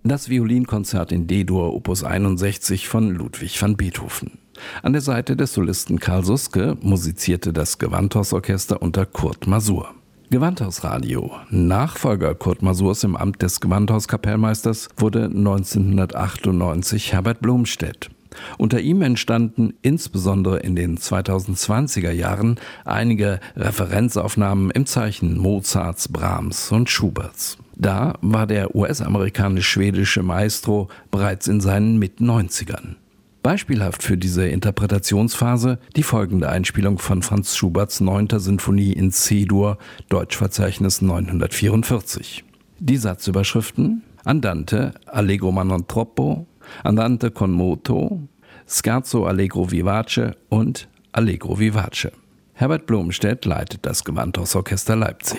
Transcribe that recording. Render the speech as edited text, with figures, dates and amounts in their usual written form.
Das Violinkonzert in D-Dur Opus 61 von Ludwig van Beethoven. An der Seite des Solisten Karl Suske musizierte das Gewandhausorchester unter Kurt Masur. Gewandhausradio. Nachfolger Kurt Masurs im Amt des Gewandhauskapellmeisters wurde 1998 Herbert Blomstedt. Unter ihm entstanden insbesondere in den 2020er Jahren einige Referenzaufnahmen im Zeichen Mozarts, Brahms und Schuberts. Da war der US-amerikanisch-schwedische Maestro bereits in seinen Mit-90ern. Beispielhaft für diese Interpretationsphase die folgende Einspielung von Franz Schuberts 9. Sinfonie in C-Dur, Deutschverzeichnis 944. Die Satzüberschriften: Andante, Allegro ma non troppo, Andante con moto, Scherzo allegro vivace und Allegro vivace. Herbert Blomstedt leitet das Gewandhausorchester Leipzig.